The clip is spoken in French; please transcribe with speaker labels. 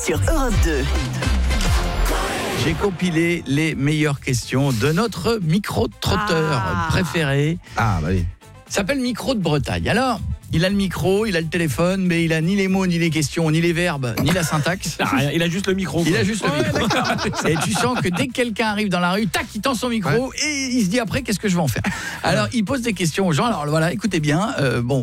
Speaker 1: sur Europe 2.
Speaker 2: J'ai compilé les meilleures questions de notre micro-trotteur préféré.
Speaker 3: Ah, bah oui.
Speaker 2: Il s'appelle Micro de Bretagne. Alors, il a le micro, il a le téléphone, mais il a ni les mots, ni les questions, ni les verbes, ni la syntaxe.
Speaker 3: Il a juste le micro.
Speaker 2: Il a juste le micro. Et tu sens que dès que quelqu'un arrive dans la rue, tac, il tend son micro et il se dit après qu'est-ce que je vais en faire. Alors, il pose des questions aux gens. Alors voilà, écoutez bien. Bon,